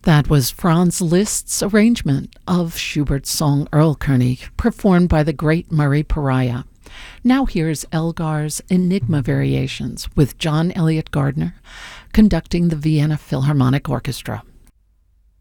That was Franz Liszt's arrangement of Schubert's song Erlkönig, performed by the great Murray Pariah. Now here's Elgar's Enigma Variations with John Elliott Gardner conducting the Vienna Philharmonic Orchestra.